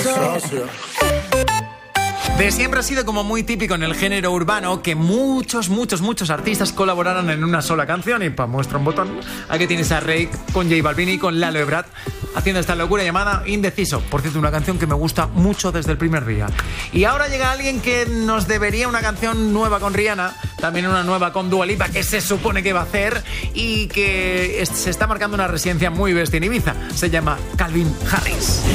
De siempre ha sido como muy típico en el género urbano que muchos artistas colaboraran en una sola canción. Y para muestra un botón, aquí tienes a Reik con J Balvin y con Lalo Ebrard haciendo esta locura llamada Indeciso. Por cierto, una canción que me gusta mucho desde el primer día. Y ahora llega alguien que nos debería una canción nueva con Rihanna, también una nueva con Dua Lipa, que se supone que va a hacer y que se está marcando una residencia muy bestia en Ibiza. Se llama Calvin Harris.